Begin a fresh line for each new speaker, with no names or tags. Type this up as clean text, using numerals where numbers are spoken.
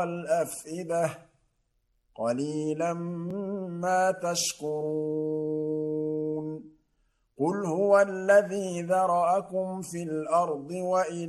والأفئدة قليلا ما تشكرون قل هو الذي ذرأكم في الأرض وإلى